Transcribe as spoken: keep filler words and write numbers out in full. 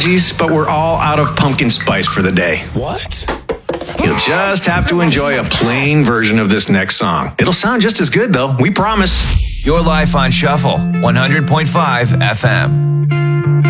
apologies, but we're all out of pumpkin spice for the day. What? You'll just have to enjoy a plain version of this next song. It'll sound just as good, though. We promise. Your life on Shuffle, one hundred point five F M.